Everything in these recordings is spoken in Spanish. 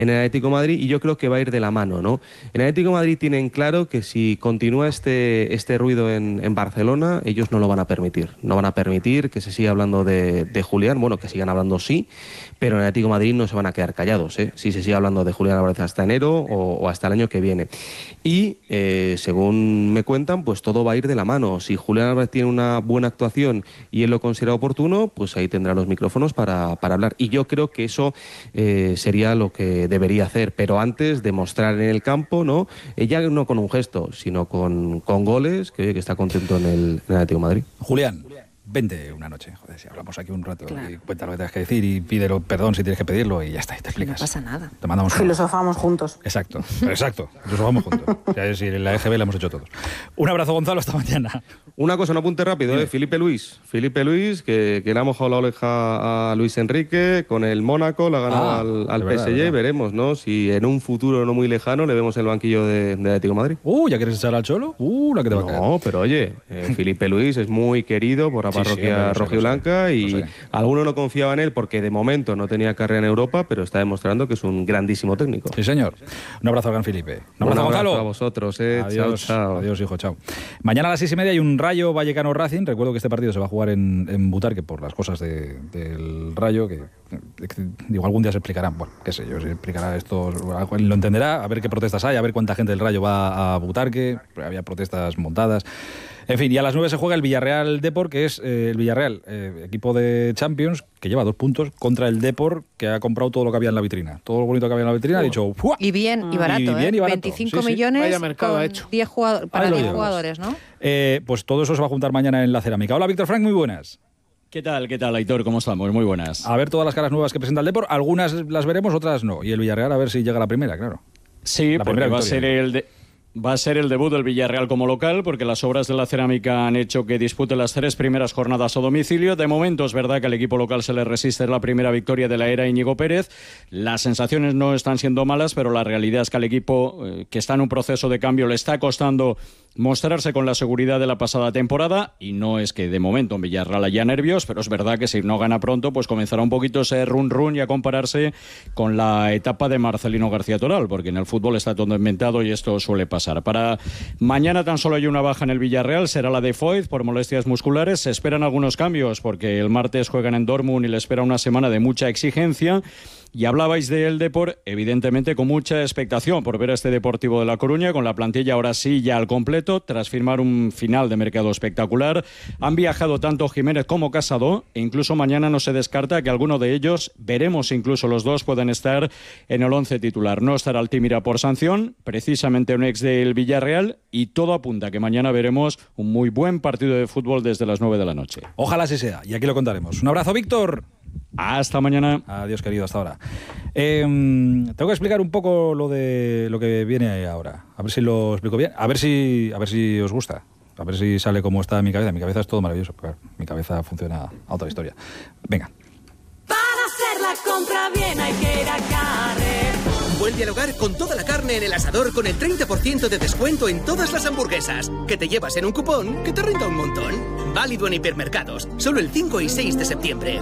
en el Atlético de Madrid, y yo creo que va a ir de la mano, ¿no? En el Atlético de Madrid tienen claro que si continúa este ruido en Barcelona, ellos no lo van a permitir. No van a permitir que se siga hablando de Julián, bueno, que sigan hablando sí, pero en el Atlético de Madrid no se van a quedar callados, ¿eh? Si se sigue hablando de Julián Álvarez hasta enero o hasta el año que viene. Y según me cuentan, pues todo va a ir de la mano. Si Julián Álvarez tiene una buena actuación y él lo considera oportuno, pues ahí tendrá los micrófonos para hablar. Y yo creo que eso sería lo que debería hacer, pero antes demostrar en el campo, ¿no? Ya no con un gesto, sino con goles, que está contento en el Atlético de Madrid. Julián, vente una noche, joder, si hablamos aquí un rato, claro, y cuenta lo que tienes que decir y pídelo perdón si tienes que pedirlo y ya está, y te explicas. No pasa nada. Te mandamos filosofamos juntos. Exacto, filosofamos juntos. Ya, si en la EGB la hemos hecho todos. Un abrazo, Gonzalo, hasta mañana. Una cosa, un apunte rápido, Felipe Luis, que le ha mojado la oreja a Luis Enrique con el Mónaco, la ha ganado al PSG, verdad. Veremos, ¿no? Si en un futuro no muy lejano le vemos en el banquillo de Atlético de Madrid. ¿Ya quieres echar al Cholo? La que te va a caer. No, pero oye, Felipe Luis es muy querido por la parroquia rojiblanca y alguno no confiaba en él porque de momento no tenía carrera en Europa, pero está demostrando que es un grandísimo técnico. Sí, señor. Un abrazo al gran Felipe. Un abrazo, Gonzalo. A vosotros, Adiós, chao. Adiós, hijo, chao. Mañana a las 6:30 hay un Rayo Vallecano Racing. Recuerdo que este partido se va a jugar en Butarque por las cosas del Rayo, que digo, algún día se explicarán. Bueno, qué sé yo, se explicará esto, lo entenderá, a ver qué protestas hay, a ver cuánta gente del Rayo va a Butarque. Había protestas montadas. En fin, y a las 9 se juega el Villarreal Depor, que es el Villarreal, equipo de Champions, que lleva 2 puntos, contra el Depor, que ha comprado todo lo que había en la vitrina. Todo lo bonito que había en la vitrina, ha dicho ¡fua! Y bien, y barato, y barato. 25 millones Vaya mercado con ha hecho. 10 para 10 jugadores, ¿no? Pues todo eso se va a juntar mañana en la cerámica. Hola, Víctor Frank, muy buenas. ¿Qué tal, Aitor? ¿Cómo estamos? Muy buenas. A ver todas las caras nuevas que presenta el Depor, algunas las veremos, otras no. Y el Villarreal a ver si llega la primera, claro. Sí, la porque va a ser el debut del Villarreal como local, porque las obras de la cerámica han hecho que dispute las 3 primeras jornadas a domicilio. De momento es verdad que al equipo local se le resiste la primera victoria de la era Íñigo Pérez. Las sensaciones no están siendo malas, pero la realidad es que al equipo que está en un proceso de cambio le está costando mostrarse con la seguridad de la pasada temporada, y no es que de momento en Villarreal haya nervios, pero es verdad que si no gana pronto, pues comenzará un poquito ese run y a compararse con la etapa de Marcelino García Toral, porque en el fútbol está todo inventado y esto suele pasar. Para mañana tan solo hay una baja en el Villarreal, será la de Foyth por molestias musculares. Se esperan algunos cambios porque el martes juegan en Dortmund y le espera una semana de mucha exigencia. Y hablabais del Depor, evidentemente con mucha expectación por ver a este Deportivo de La Coruña, con la plantilla ahora sí ya al completo, tras firmar un final de mercado espectacular. Han viajado tanto Jiménez como Casado, e incluso mañana no se descarta que alguno de ellos, veremos incluso los dos, pueden estar en el 11 titular. No estará Altimira por sanción, precisamente un ex del Villarreal, y todo apunta a que mañana veremos un muy buen partido de fútbol desde las 9 de la noche. Ojalá así sea, y aquí lo contaremos. Un abrazo, Víctor. Hasta mañana. Adiós, querido, hasta ahora. Tengo que explicar un poco lo que viene ahora. A ver si lo explico bien. A ver si os gusta. A ver si sale como está en mi cabeza. Mi cabeza es todo maravilloso. Claro, mi cabeza funciona a otra historia. Venga. Para hacer la compra bien hay que ir a Carrefour. Vuelve al hogar con toda la carne en el asador con el 30% de descuento en todas las hamburguesas. Que te llevas en un cupón que te renta un montón. Válido en hipermercados. Solo el 5 y 6 de septiembre.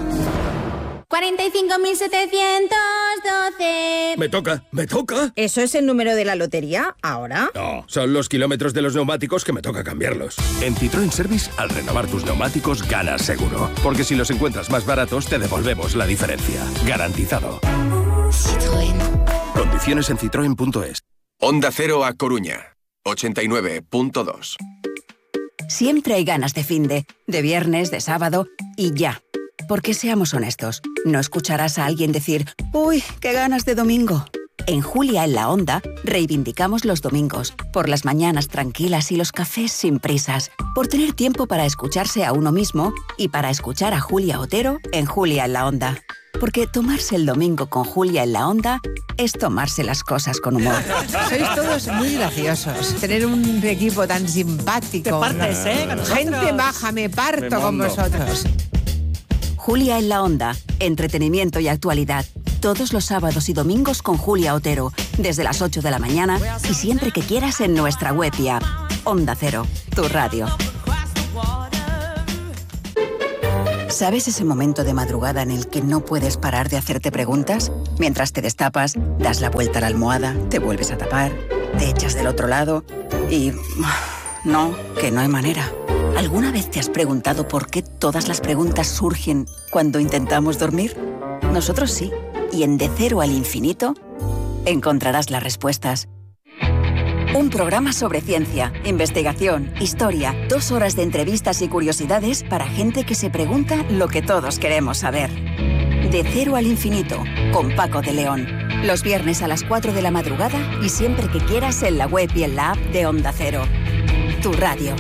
45.712. Me toca. ¿Eso es el número de la lotería ahora? No, son los kilómetros de los neumáticos que me toca cambiarlos. En Citroën Service, al renovar tus neumáticos, ganas seguro. Porque si los encuentras más baratos, te devolvemos la diferencia. Garantizado. Citroën. Condiciones en citroen.es. Onda Cero a Coruña, 89.2. Siempre hay ganas de finde, de viernes, de sábado y ya. Porque seamos honestos, no escucharás a alguien decir «Uy, qué ganas de domingo». En Julia en la Onda reivindicamos los domingos, por las mañanas tranquilas y los cafés sin prisas, por tener tiempo para escucharse a uno mismo y para escuchar a Julia Otero en Julia en la Onda. Porque tomarse el domingo con Julia en la Onda es tomarse las cosas con humor. Sois todos muy graciosos. Tener un equipo tan simpático. Te partes, ¿no? Gente maja, me parto con vosotros. Julia en la Onda, entretenimiento y actualidad. Todos los sábados y domingos con Julia Otero, desde las 8 de la mañana y siempre que quieras en nuestra web y app. Onda Cero, tu radio. ¿Sabes ese momento de madrugada en el que no puedes parar de hacerte preguntas? Mientras te destapas, das la vuelta a la almohada, te vuelves a tapar, te echas del otro lado y... No, que no hay manera. ¿Alguna vez te has preguntado por qué todas las preguntas surgen cuando intentamos dormir? Nosotros sí. Y en De Cero al Infinito encontrarás las respuestas. Un programa sobre ciencia, investigación, historia, 2 horas de entrevistas y curiosidades para gente que se pregunta lo que todos queremos saber. De Cero al Infinito, con Paco de León. Los viernes a las 4 de la madrugada y siempre que quieras en la web y en la app de Onda Cero. Tu radio.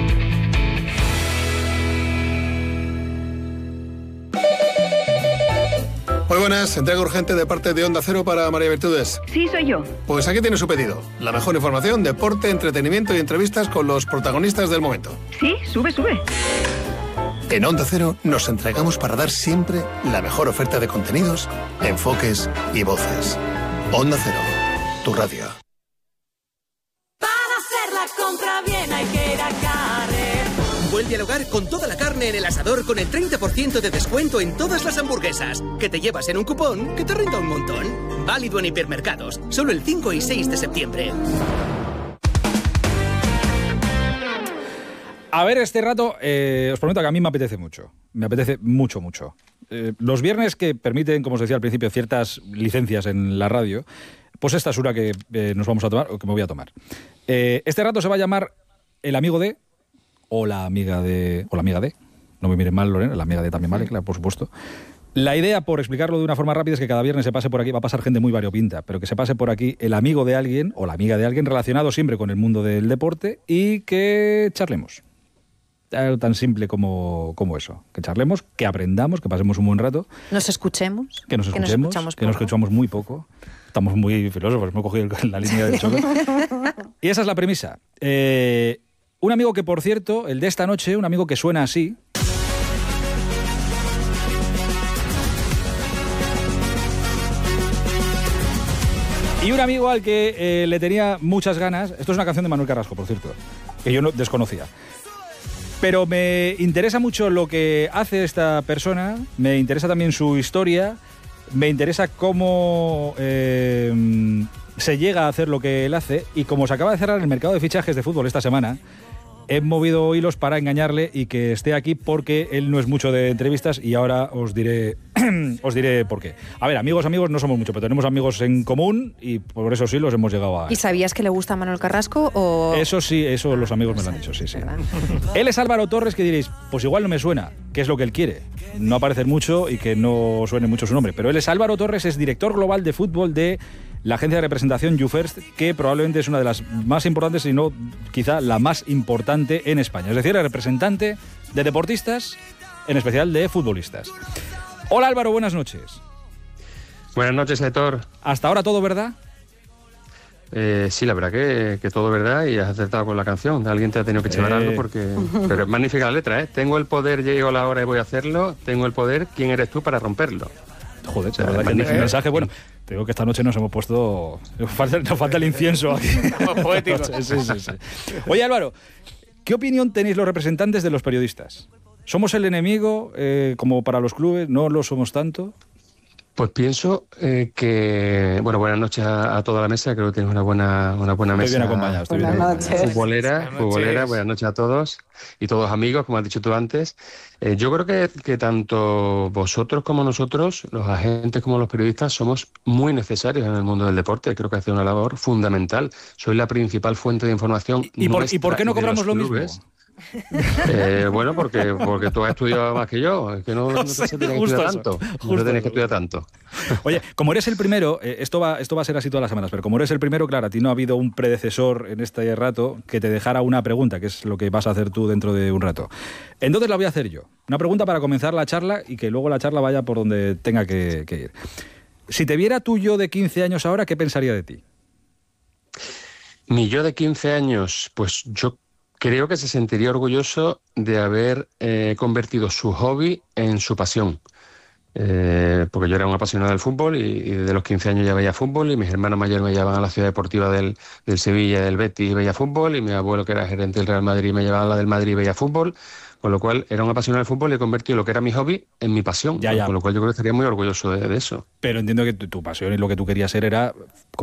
Muy buenas, entrega urgente de parte de Onda Cero para María Virtudes. Sí, soy yo. Pues aquí tiene su pedido. La mejor información, deporte, entretenimiento y entrevistas con los protagonistas del momento. Sí, sube. En Onda Cero nos entregamos para dar siempre la mejor oferta de contenidos, enfoques y voces. Onda Cero, tu radio. Para hacer la compra bien hay que ir a Carrer. Vuelve al hogar con toda la carne en el asador con el 30% de descuento en todas las hamburguesas. Que te llevas en un cupón que te renta un montón. Válido en hipermercados. Solo el 5 y 6 de septiembre. A ver, este rato, os prometo que a mí me apetece mucho. Me apetece mucho. Los viernes que permiten, como os decía al principio, ciertas licencias en la radio, pues esta es una que nos vamos a tomar, o que me voy a tomar. Este rato se va a llamar El amigo de... O la amiga de... No me miren mal, Lorena, la amiga de también vale, claro, por supuesto. La idea, por explicarlo de una forma rápida, es que cada viernes se pase por aquí, va a pasar gente muy variopinta, pero que se pase por aquí el amigo de alguien o la amiga de alguien relacionado siempre con el mundo del deporte y que charlemos. Algo tan simple como eso. Que charlemos, que aprendamos, que pasemos un buen rato. Nos escuchemos. Que nos escuchamos muy poco. Estamos muy filósofos, hemos cogido la línea del choque. Y esa es la premisa. Un amigo que, por cierto, el de esta noche, un amigo que suena así. Y un amigo al que le tenía muchas ganas. Esto es una canción de Manuel Carrasco, por cierto, que yo no desconocía. Pero me interesa mucho lo que hace esta persona, me interesa también su historia, me interesa cómo se llega a hacer lo que él hace, y como se acaba de cerrar el mercado de fichajes de fútbol esta semana, he movido hilos para engañarle y que esté aquí porque él no es mucho de entrevistas y ahora os diré por qué. A ver, amigos no somos mucho, pero tenemos amigos en común y por eso sí los hemos llegado a... ¿Y sabías que le gusta Manuel Carrasco o...? Eso sí, eso los amigos me lo han dicho, sí. Él es Álvaro Torres, que diréis, pues igual no me suena, que es lo que él quiere. No aparecer mucho y que no suene mucho su nombre. Pero él es Álvaro Torres, es director global de fútbol de la agencia de representación YouFirst, que probablemente es una de las más importantes, si no quizá la más importante en España. Es decir, el representante de deportistas, en especial de futbolistas. Hola Álvaro, buenas noches. Buenas noches, Héctor. ¿Hasta ahora todo verdad? Sí, la verdad que todo verdad, y has acertado con la canción. Alguien te ha tenido que echar algo porque... Pero es magnífica la letra, ¿eh? Tengo el poder, llego la hora y voy a hacerlo. Tengo el poder, ¿quién eres tú para romperlo? Joder, o sea, verdad que el mensaje, bueno, te digo que esta noche nos hemos puesto... Nos falta el incienso aquí. Poéticos. Sí. Oye, Álvaro, ¿qué opinión tenéis los representantes de los periodistas? ¿Somos el enemigo, como para los clubes? ¿No lo somos tanto? Pues pienso que... Bueno, buenas noches a toda la mesa. Creo que tienes una buena mesa. Estoy bien acompañado. Buenas noches. Futbolera. Buenas noches a todos y todos amigos, como has dicho tú antes. Yo creo que tanto vosotros como nosotros, los agentes como los periodistas, somos muy necesarios en el mundo del deporte. Creo que hace una labor fundamental. Soy la principal fuente de información. ¿Y por qué no cobramos lo mismo? Bueno, porque tú has estudiado más que yo. Es que no se tiene que estudiar tanto. No tienes que estudiar tanto. Oye, como eres el primero, esto va a ser así todas las semanas, pero como eres el primero, claro, a ti no ha habido un predecesor en este rato que te dejara una pregunta, que es lo que vas a hacer tú dentro de un rato. Entonces la voy a hacer yo. Una pregunta para comenzar la charla y que luego la charla vaya por donde tenga que ir. Si te viera tu yo de 15 años ahora, ¿qué pensaría de ti? Mi yo de 15 años, pues yo creo que se sentiría orgulloso de haber convertido su hobby en su pasión. Porque yo era un apasionado del fútbol y desde los 15 años ya veía fútbol, y mis hermanos mayores me llevaban a la ciudad deportiva del Sevilla, del Betis, y veía fútbol, y mi abuelo, que era gerente del Real Madrid, me llevaba a la del Madrid y veía fútbol. Con lo cual, era un apasionado del fútbol y he convertido lo que era mi hobby en mi pasión. Ya. Con lo cual yo creo que estaría muy orgulloso de eso. Pero entiendo que tu pasión y lo que tú querías ser era